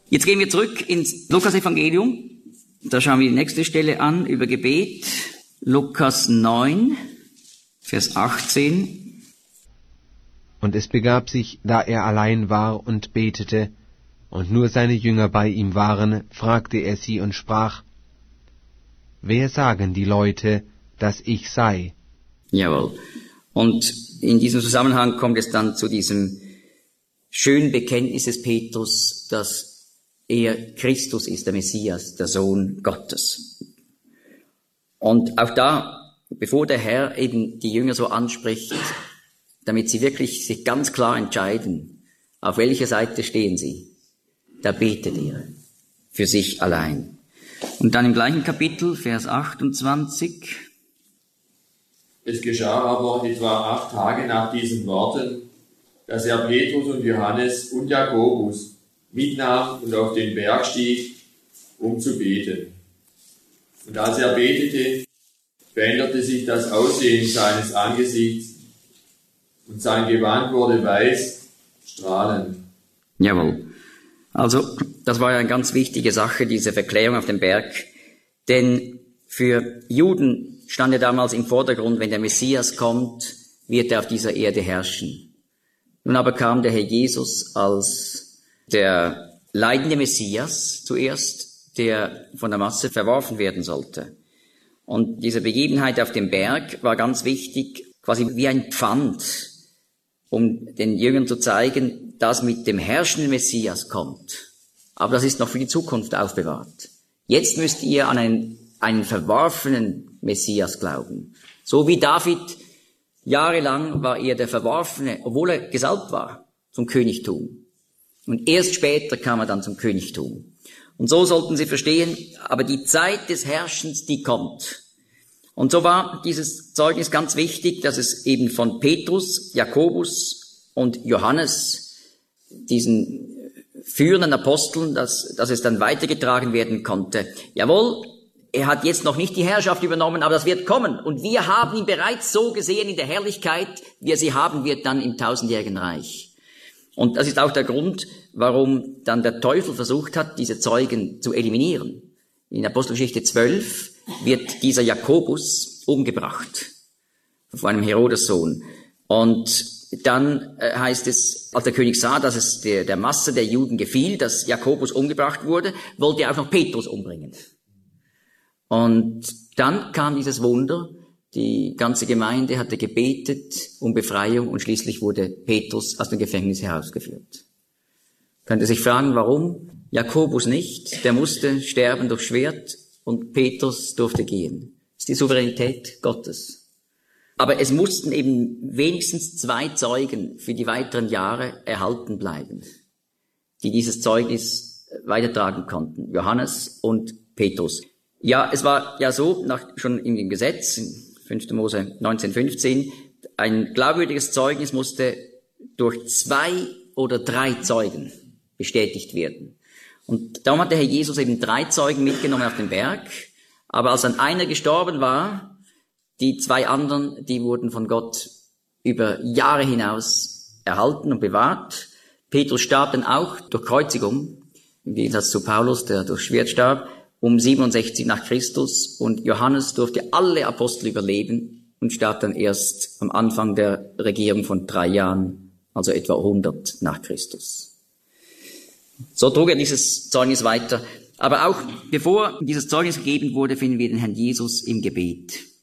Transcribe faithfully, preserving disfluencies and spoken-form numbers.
Jetzt gehen wir zurück ins Lukas-Evangelium. Da schauen wir die nächste Stelle an über Gebet. Lukas neun, Vers achtzehn. Und es begab sich, da er allein war und betete, und nur seine Jünger bei ihm waren, fragte er sie und sprach: Wer sagen die Leute, dass ich sei? Jawohl. Und in diesem Zusammenhang kommt es dann zu diesem schönen Bekenntnis des Petrus, dass er Christus ist, der Messias, der Sohn Gottes. Und auch da, bevor der Herr eben die Jünger so anspricht, damit sie wirklich sich ganz klar entscheiden, auf welcher Seite stehen sie, da betet er für sich allein. Und dann im gleichen Kapitel, Vers achtundzwanzig. Es geschah aber etwa acht Tage nach diesen Worten, dass er Petrus und Johannes und Jakobus mitnahm und auf den Berg stieg, um zu beten. Und als er betete, veränderte sich das Aussehen seines Angesichts und sein Gewand wurde weiß, strahlend. Jawohl. Also, das war ja eine ganz wichtige Sache, diese Verklärung auf dem Berg. Denn für Juden stand ja damals im Vordergrund, wenn der Messias kommt, wird er auf dieser Erde herrschen. Nun aber kam der Herr Jesus als der leidende Messias zuerst, der von der Masse verworfen werden sollte. Und diese Begebenheit auf dem Berg war ganz wichtig, quasi wie ein Pfand, um den Jüngern zu zeigen, dass mit dem herrschenden Messias kommt. Aber das ist noch für die Zukunft aufbewahrt. Jetzt müsst ihr an einen, einen verworfenen Messias glauben. So wie David, jahrelang war er der Verworfene, obwohl er gesalbt war zum Königtum. Und erst später kam er dann zum Königtum. Und so sollten sie verstehen, aber die Zeit des Herrschens, die kommt. Und so war dieses Zeugnis ganz wichtig, dass es eben von Petrus, Jakobus und Johannes, diesen führenden Aposteln, dass, dass es dann weitergetragen werden konnte. Jawohl, er hat jetzt noch nicht die Herrschaft übernommen, aber das wird kommen. Und wir haben ihn bereits so gesehen in der Herrlichkeit, wie er sie haben wird dann im tausendjährigen Reich. Und das ist auch der Grund, warum dann der Teufel versucht hat, diese Zeugen zu eliminieren. In Apostelgeschichte zwölf wird dieser Jakobus umgebracht von einem Herodes-Sohn. Und dann äh, heißt es, als der König sah, dass es der, der Masse der Juden gefiel, dass Jakobus umgebracht wurde, wollte er auch noch Petrus umbringen. Und dann kam dieses Wunder. Die ganze Gemeinde hatte gebetet um Befreiung und schließlich wurde Petrus aus dem Gefängnis herausgeführt. Könnte sich fragen, warum? Jakobus nicht, der musste sterben durch Schwert und Petrus durfte gehen. Das ist die Souveränität Gottes. Aber es mussten eben wenigstens zwei Zeugen für die weiteren Jahre erhalten bleiben, die dieses Zeugnis weitertragen konnten. Johannes und Petrus. Ja, es war ja so, nach, schon in dem Gesetz, in fünfter Mose neunzehn fünfzehn, ein glaubwürdiges Zeugnis musste durch zwei oder drei Zeugen bestätigt werden. Und darum hat der Herr Jesus eben drei Zeugen mitgenommen auf den Berg. Aber als dann einer gestorben war, die zwei anderen, die wurden von Gott über Jahre hinaus erhalten und bewahrt. Petrus starb dann auch durch Kreuzigung, im Gegensatz zu Paulus, der durch Schwert starb, um siebenundsechzig nach Christus. Und Johannes durfte alle Apostel überleben und starb dann erst am Anfang der Regierung von drei Jahren, also etwa hundert nach Christus. So trug er dieses Zeugnis weiter. Aber auch bevor dieses Zeugnis gegeben wurde, finden wir den Herrn Jesus im Gebet.